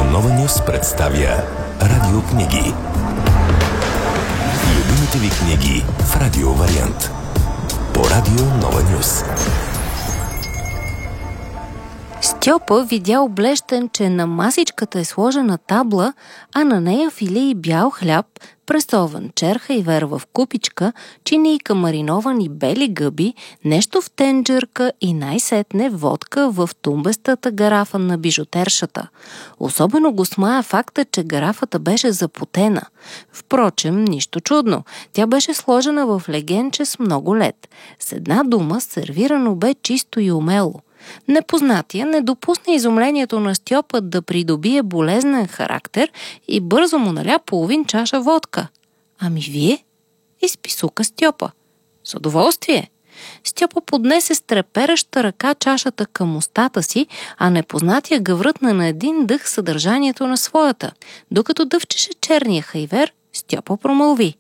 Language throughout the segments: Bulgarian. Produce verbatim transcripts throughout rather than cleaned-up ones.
Нова Нюс представя радиокниги. Любимите ви книги в радио вариант. По Радио Нова Нюс. Стьопа видя облещен, че на масичката е сложена табла, а на нея филе и бял хляб, пресован черха и вер в купичка, чинийка мариновани бели гъби, нещо в тенджерка и най-сетне водка в тумбестата гарафа на бижутершата. Особено го смая факта, че гарафата беше запотена. Впрочем, нищо чудно. Тя беше сложена в легенче с много лед. С една дума, сервирано бе чисто и умело. Непознатия не допусна изумлението на Стьопа да придобие болезнен характер и бързо му наля половин чаша водка. Ами вие? Изписука Стьопа. С удоволствие. Стьопа поднесе с трепереща ръка чашата към устата си, а непознатия гъврътна на един дъх съдържанието на своята. Докато дъвчеше черния хайвер, Стьопа промълви.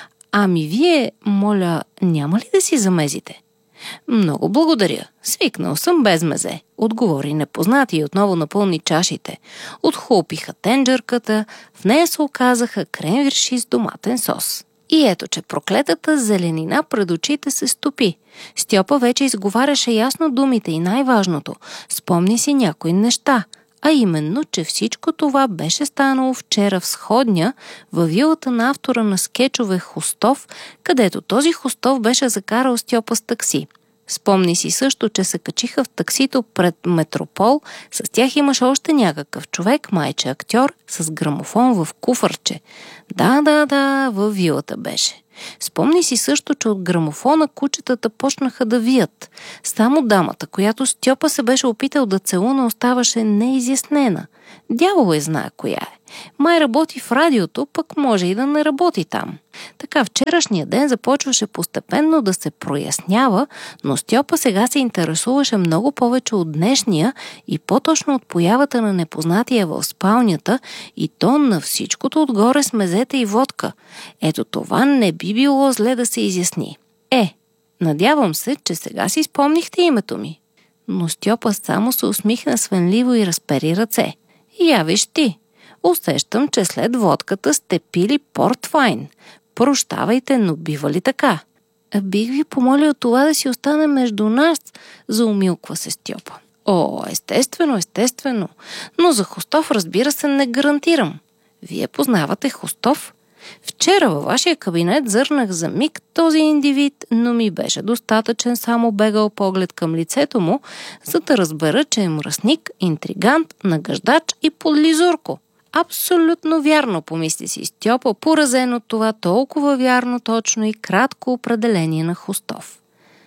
Ами вие, моля, няма ли да си замезите? Много благодаря. Свикнал съм без мезе, отговори непознати и отново напълни чашите. Отхлупиха тенджерката, в нея се оказаха кремвирши с доматен сос. И ето, че проклетата зеленина пред очите се стопи. Стьопа вече изговаряше ясно думите и най-важното – спомни си някои неща, а именно, че всичко това беше станало вчера в Сходня, във вилата на автора на скечове Хустов, където този Хустов беше закарал Стьопа с такси. Спомни си също, че се качиха в таксито пред Метропол, с тях имаше още някакъв човек, майче актьор, с грамофон в куфърче. Да, да, да, във вилата беше. Спомни си също, че от грамофона кучетата почнаха да вият. Само дамата, която Стьопа се беше опитал да целуна, оставаше неизяснена. Дявол е знае коя е. Май работи в радиото, пък може и да не работи там. Така вчерашния ден започваше постепенно да се прояснява, но Стьопа сега се интересуваше много повече от днешния и по-точно от появата на непознатия в спалнята и то на всичкото отгоре с мезета и водка. Ето това не би било зле да се изясни. Е, надявам се, че сега си спомнихте името ми. Но Стьопа само се усмихна свенливо и разпери ръце. Я виж ти. Усещам, че след водката сте пили портвайн. Прощавайте, но бива ли така? Бих ви помолил това да си остане между нас, заумилква се Стьопа. О, естествено, естествено. Но за Хустов, разбира се, не гарантирам. Вие познавате Хустов? Вчера във вашия кабинет зърнах за миг този индивид, но ми беше достатъчен само бегал поглед към лицето му, за да разбера, че е мръсник, интригант, нагаждач и подлизурко. Абсолютно вярно, помисли си Стьопа, поразен от това толкова вярно, точно и кратко определение на Хустов.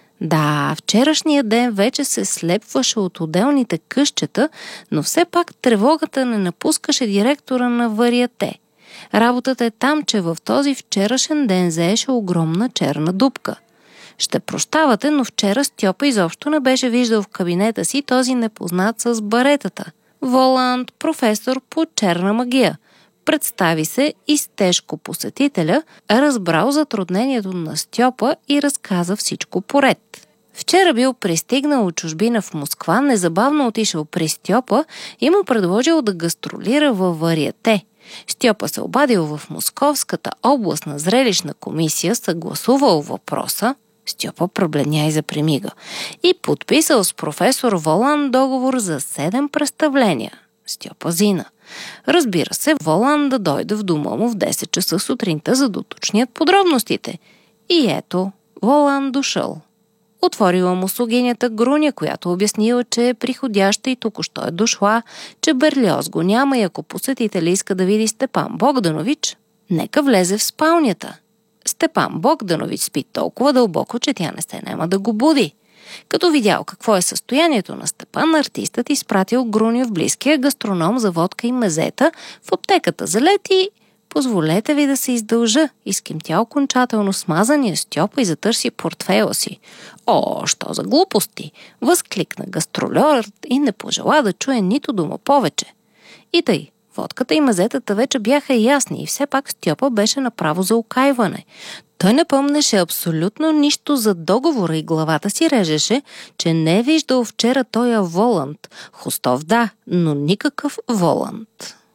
Да, вчерашния ден вече се слепваше от отделните къщета, но все пак тревогата не напускаше директора на Вариете. Работата е там, че в този вчерашен ден заеше огромна черна дупка. Ще прощавате, но вчера Стьопа изобщо не беше виждал в кабинета си този непознат с баретата. Воланд, професор по черна магия. Представи се и с тежко посетителя, разбрал затруднението на Стьопа и разказа всичко поред. Вчера бил пристигнал от чужбина в Москва, незабавно отишъл при Стьопа и му предложил да гастролира във Вариете. Стьопа се обадил в Московската областна зрелищна комисия, съгласувал въпроса, Стьопа пробледня и запремига, и подписал с професор Волан договор за седем представления. Стьопа зина. Разбира се, Волан да дойде в дома му в десет часа сутринта, за да уточнят подробностите. И ето, Волан дошъл. Отворила му слугинята Груня, която обяснила, че е приходяща и току-що е дошла, че Берлиоз го няма и ако посетителя иска да види Степан Богданович, нека влезе в спалнята. Степан Богданович спи толкова дълбоко, че тя не се нема да го буди. Като видял какво е състоянието на Степан, артистът изпратил Груня в близкия гастроном за водка и мезета, в аптеката за лед и... Позволете ви да се издължа, изкимтя окончателно смазания Стьопа и затърси портфейла си. О, що за глупости! Възкликна гастролерът и не пожела да чуе нито дума повече. И тъй, водката и мазетата вече бяха ясни и все пак Стьопа беше направо за окайване. Той не помнеше абсолютно нищо за договора и главата си режеше, че не е виждал вчера тоя Воланд. Хустов да, но никакъв Воланд.